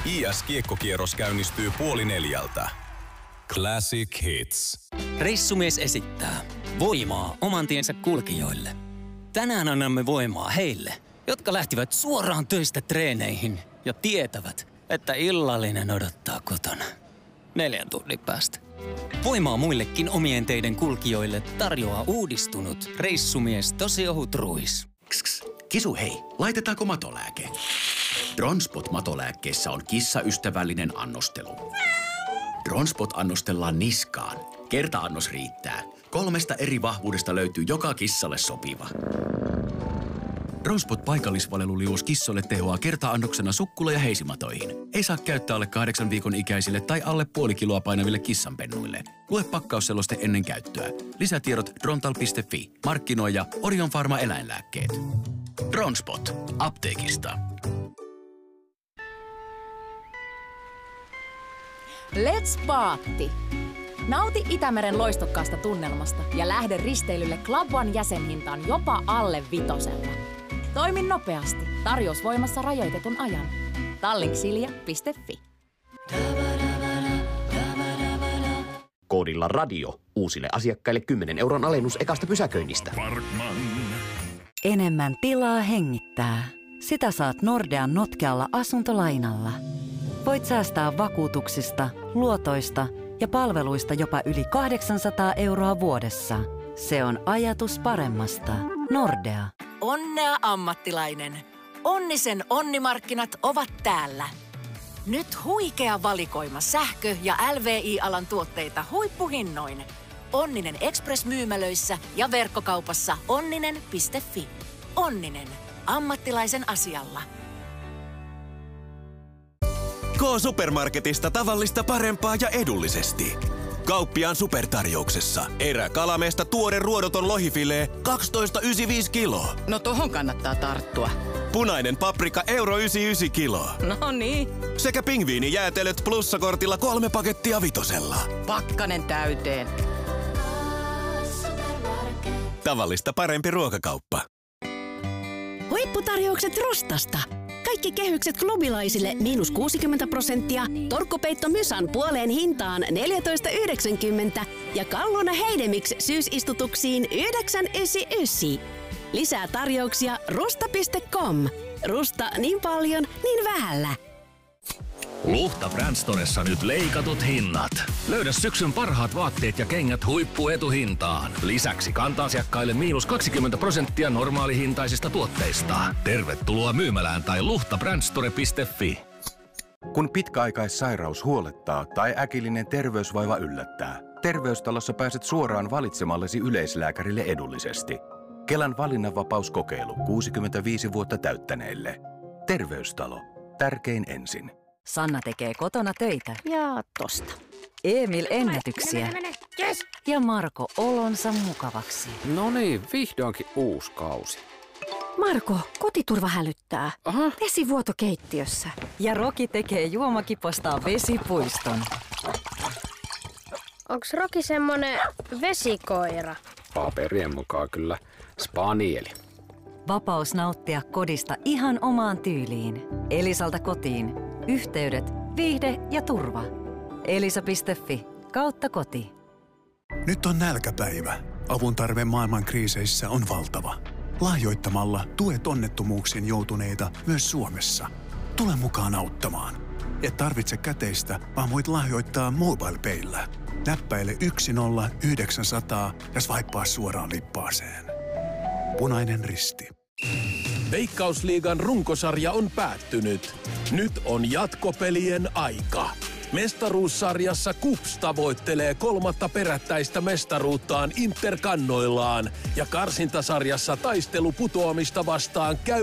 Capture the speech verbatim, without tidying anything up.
I S-kiekkokierros käynnistyy puoli neljältä. Classic Hits. Reissumies esittää voimaa oman tiensä kulkijoille. Tänään annamme voimaa heille, jotka lähtivät suoraan töistä treeneihin ja tietävät, että illallinen odottaa kotona. Neljän tunnin päästä. Voimaa muillekin omien teiden kulkijoille tarjoaa uudistunut reissumies tosi ohut ruis. Kss, Kisu, hei, laitetaanko matolääke? Dronspot-matolääkkeessä on kissaystävällinen annostelu. Dronspot annostellaan niskaan. Kerta-annos riittää. Kolmesta eri vahvuudesta löytyy joka kissalle sopiva. Dronspot paikallisvaleluliuos kissoille tehoaa kerta-annoksena sukkula- ja heisimatoihin. Ei saa käyttää alle kahdeksan viikon ikäisille tai alle puoli kiloa painaville kissanpennuille. Lue pakkausseloste ennen käyttöä. Lisätiedot drontal piste fi. Markkinoija Orion Pharma eläinlääkkeet. Dronspot. Apteekista. Let's Paatti! Nauti Itämeren loistokkaasta tunnelmasta ja lähde risteilylle Club One jäsenhintaan jopa alle vitosella. Toimi nopeasti. Tarjous voimassa rajoitetun ajan. Tallink.silja piste fi. Koodilla radio uusille asiakkaille kymmenen euron alennus ekasta pysäköinnistä. Parkman. Enemmän tilaa hengittää. Sitä saat Nordean notkealla asuntolainalla. Voit säästää vakuutuksista, luotoista ja palveluista jopa yli kahdeksansataa euroa vuodessa. Se on ajatus paremmasta. Nordea. Onnea ammattilainen. Onnisen onnimarkkinat ovat täällä. Nyt huikea valikoima sähkö- ja L V I-alan tuotteita huippuhinnoin. Onninen Express-myymälöissä ja verkkokaupassa onninen piste fi. Onninen. Ammattilaisen asialla. K-Supermarketista tavallista parempaa ja edullisesti. Kauppiaan supertarjouksessa. Eräkalameesta tuore ruodoton lohifilee kaksitoista pilkku yhdeksänkymmentäviisi kiloa. No tohon kannattaa tarttua. Punainen paprika euro yhdeksänkymmentäyhdeksän kiloa. No niin. Sekä pingviinijäätelöt plussakortilla kolme pakettia vitosella. Pakkanen täyteen. Tavallista parempi ruokakauppa. Huipputarjoukset Rustasta. Kaikki kehykset klubilaisille miinus kuusikymmentä prosenttia, torkkupeitto Mysan puoleen hintaan neljätoista yhdeksänkymmentä ja Kalluna Heidemix syysistutuksiin yhdeksän yhdeksänkymmentäyhdeksän. Lisää tarjouksia rusta piste com. Rusta niin paljon, niin vähällä. Luhta Brand Storessa nyt leikatut hinnat. Löydä syksyn parhaat vaatteet ja kengät huippuetuhintaan. Lisäksi kanta-asiakkaille miinus kaksikymmentä prosenttia normaalihintaisista tuotteista. Tervetuloa myymälään tai luhta brandstore piste fi. Kun pitkäaikaissairaus huolettaa tai äkillinen terveysvaiva yllättää, Terveystalossa pääset suoraan valitsemallesi yleislääkärille edullisesti. Kelan valinnanvapauskokeilu kuusikymmentäviisi vuotta täyttäneille. Terveystalo. Tärkein ensin. Sanna tekee kotona töitä. Ja tosta. Emil ennätyksiä. Mene, mene, mene. Yes. Ja Marko olonsa mukavaksi. No niin, vihdoinkin uusi kausi. Marko, kotiturva hälyttää. Aha. Vesivuoto keittiössä. Ja Roki tekee juomakipostaan vesipuiston. Onks Roki semmonen vesikoira? Paperien mukaan kyllä spanieli. Vapaus nauttia kodista ihan omaan tyyliin. Elisalta kotiin. Yhteydet, viihde ja turva. elisa piste fi kautta koti. Nyt on nälkäpäivä. Avun tarve maailman kriiseissä on valtava. Lahjoittamalla tuet onnettomuuksiin joutuneita myös Suomessa. Tule mukaan auttamaan. Et tarvitse käteistä, vaan voit lahjoittaa MobilePayllä. Näppäile yksi nolla yhdeksän nolla nolla ja swipea suoraan lippaaseen. Punainen Risti. Veikkausliigan runkosarja on päättynyt. Nyt on jatkopelien aika. Mestaruussarjassa KuPS tavoittelee kolmatta perättäistä mestaruuttaan Interkannoillaan ja karsintasarjassa taistelu putoamista vastaan käy